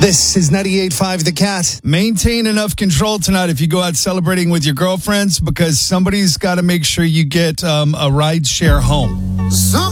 This is 98.5 The Cat. Maintain enough control tonight if you go out celebrating with your girlfriends, because somebody's got to make sure you get a ride share home.